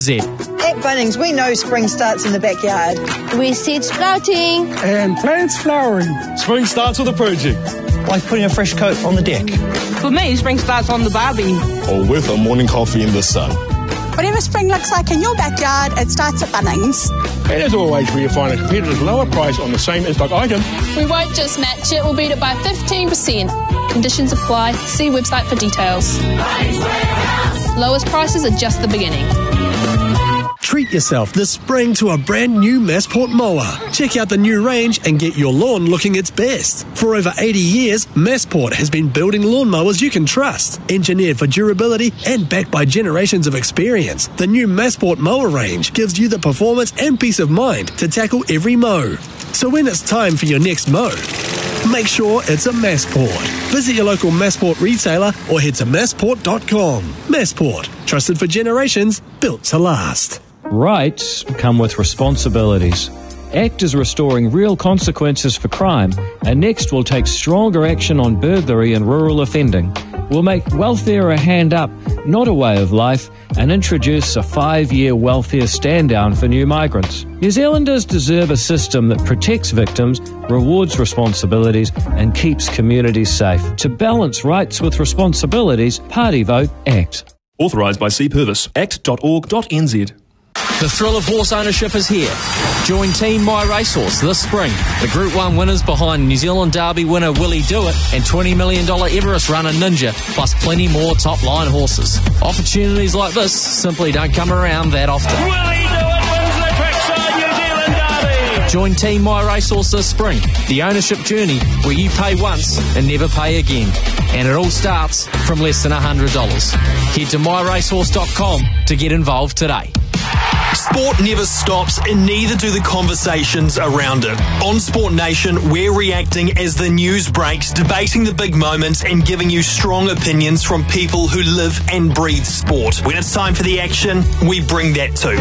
Z. At Bunnings, we know spring starts in the backyard. We seed sprouting. And plants flowering. Spring starts with a project. Like putting a fresh coat on the deck. For me, spring starts on the barbie. Or with a morning coffee in the sun. Whatever spring looks like in your backyard, it starts at Bunnings. And as always, where you find a competitor's lower price on the same in-stock item. We won't just match it, we'll beat it by 15%. Conditions apply. See website for details. Lowest prices are just the beginning. Treat yourself this spring to a brand new Massport mower. Check out the new range and get your lawn looking its best. For over 80 years, Massport has been building lawnmowers you can trust. Engineered for durability and backed by generations of experience, the new Massport mower range gives you the performance and peace of mind to tackle every mow. So when it's time for your next mow, make sure it's a Massport. Visit your local Massport retailer or head to massport.com. Massport, trusted for generations, built to last. Rights come with responsibilities. ACT is restoring real consequences for crime, and Next will take stronger action on burglary and rural offending. We'll make welfare a hand up, not a way of life, and introduce a 5-year welfare stand-down for new migrants. New Zealanders deserve a system that protects victims, rewards responsibilities, and keeps communities safe. To balance rights with responsibilities, party vote ACT. Authorised by C. Purvis. act.org.nz. The thrill of horse ownership is here. Join Team My Racehorse this spring. The Group 1 winners behind New Zealand Derby winner Willie Dewitt and $20 million Everest runner Ninja, plus plenty more top-line horses. Opportunities like this simply don't come around that often. Willie Dewitt wins the Trackside New Zealand Derby. Join Team My Racehorse this spring. The ownership journey where you pay once and never pay again. And it all starts from less than $100. Head to myracehorse.com to get involved today. Sport never stops, and neither do the conversations around it. On Sport Nation, we're reacting as the news breaks, debating the big moments and giving you strong opinions from people who live and breathe sport. When it's time for the action, we bring that too.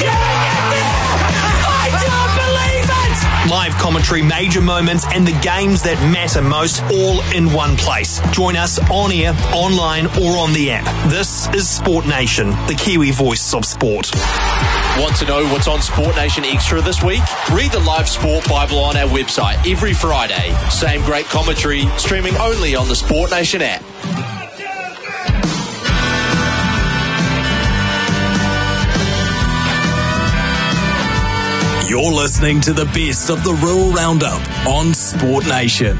Live commentary, major moments, and the games that matter most, all in one place. Join us on air, online, or on the app. This is Sport Nation, the Kiwi voice of sport. Want to know what's on Sport Nation Extra this week? Read the Live Sport Bible on our website every Friday. Same great commentary, streaming only on the Sport Nation app. You're listening to the best of the Rural Roundup on Sport Nation.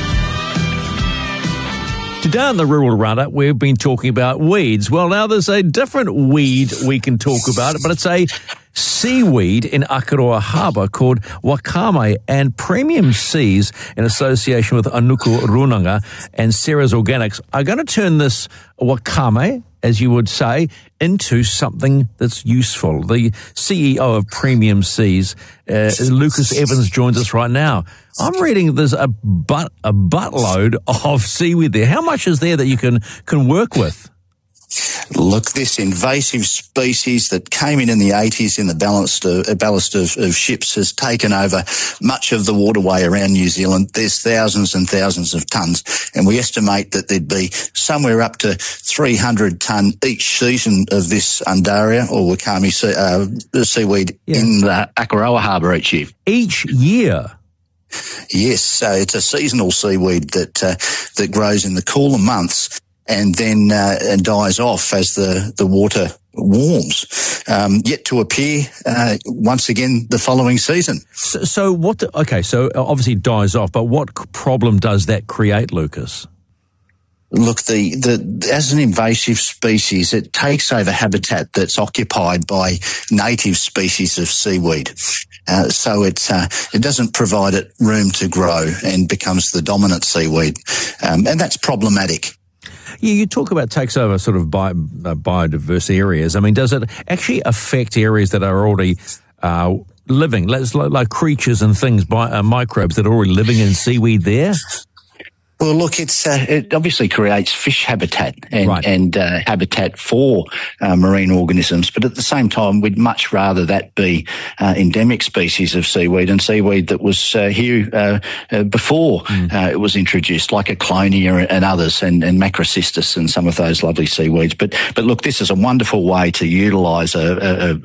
Today on the Rural Roundup, we've been talking about weeds. Well, now there's a different weed we can talk about, but it's a seaweed in Akaroa Harbour called wakame, and Premium Seas, in association with Anuku Runanga and Sarah's Organics, are going to turn this wakame, as you would say, into something that's useful. The CEO of Premium Seas, Lucas Evans, joins us right now. I'm reading there's a buttload of seaweed there. How much is there that you can work with? Look, this invasive species that came in the 80s in the ballast of ships has taken over much of the waterway around New Zealand. There's thousands and thousands of tonnes, and we estimate that there'd be somewhere up to 300 tonne each season of this undaria or wakame seaweed in the Akaroa Harbour each year. Each year? Yes, so it's a seasonal seaweed that grows in the cooler months and then dies off as the water warms, yet to appear once again the following season. So obviously dies off, but what problem does that create, Lucas? Look, as an invasive species, it takes over habitat that's occupied by native species of seaweed. So it doesn't provide it room to grow and becomes the dominant seaweed. And that's problematic. Yeah, you talk about takes over sort of biodiverse areas. I mean, does it actually affect areas that are already living, like creatures and things, microbes that are already living in seaweed there? Well, look, it obviously creates fish habitat and habitat for marine organisms, but at the same time, we'd much rather that be endemic species of seaweed and seaweed that was here before it was introduced, like Aclonia and others, and Macrocystis and some of those lovely seaweeds. But look, this is a wonderful way to utilise a